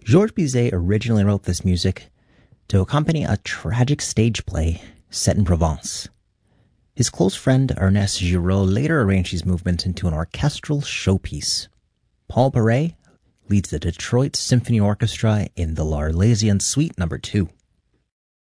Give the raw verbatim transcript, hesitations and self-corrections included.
Georges Bizet originally wrote this music to accompany a tragic stage play set in Provence. His close friend Ernest Giraud later arranged these movements into an orchestral showpiece. Paul Bourret leads the Detroit Symphony Orchestra in the L'Arlésienne Suite number two.